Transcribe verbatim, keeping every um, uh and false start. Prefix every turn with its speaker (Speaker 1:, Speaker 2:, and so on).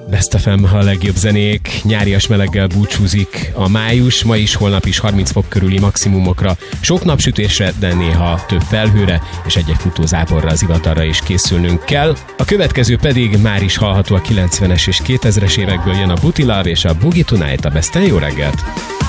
Speaker 1: Best ef em, a legjobb zenék. Nyárias meleggel búcsúzik a május, ma is, holnap is harminc fok körüli maximumokra, sok napsütésre, de néha több felhőre, és egy-egy futózáporra, az ivatarra is készülnünk kell. A következő pedig már is hallható, a kilencvenes és kétezres évekből jön a Booty Love és a Boogie Tonight a Besten. Jó reggelt!